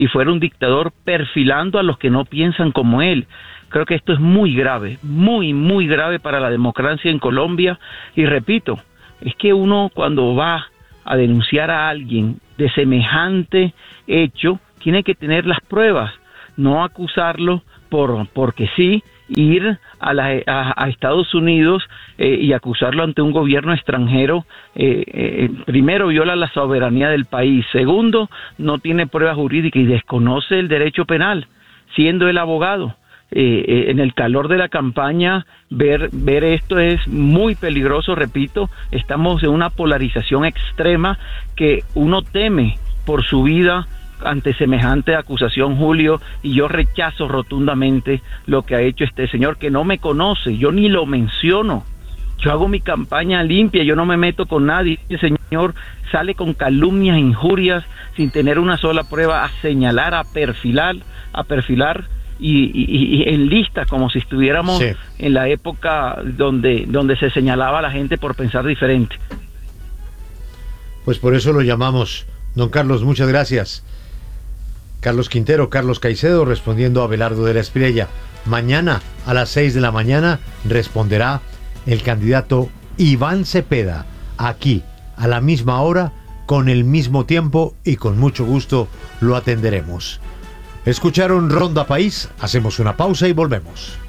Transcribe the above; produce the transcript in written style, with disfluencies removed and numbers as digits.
y fuera un dictador perfilando a los que no piensan como él. Creo que esto es muy grave, muy, muy grave para la democracia en Colombia. Y repito, es que uno cuando va a denunciar a alguien de semejante hecho, tiene que tener las pruebas, no acusarlo porque sí, ir a Estados Unidos y acusarlo ante un gobierno extranjero. Primero, viola la soberanía del país. Segundo, no tiene pruebas jurídicas y desconoce el derecho penal, siendo el abogado. En el calor de la campaña, ver esto es muy peligroso. Repito, estamos en una polarización extrema que uno teme por su vida ante semejante acusación, Julio, y yo rechazo rotundamente lo que ha hecho este señor, que no me conoce, yo ni lo menciono, yo hago mi campaña limpia, yo no me meto con nadie. El señor sale con calumnias, injurias, sin tener una sola prueba, a señalar, a perfilar, y en lista, como si estuviéramos en la época donde se señalaba a la gente por pensar diferente. Pues por eso lo llamamos. Don Carlos, muchas gracias. Carlos Quintero, Carlos Caicedo, respondiendo a Abelardo de la Espriella. Mañana a las 6 de la mañana responderá el candidato Iván Cepeda, aquí, a la misma hora, con el mismo tiempo, y con mucho gusto lo atenderemos. Escucharon Ronda País, hacemos una pausa y volvemos.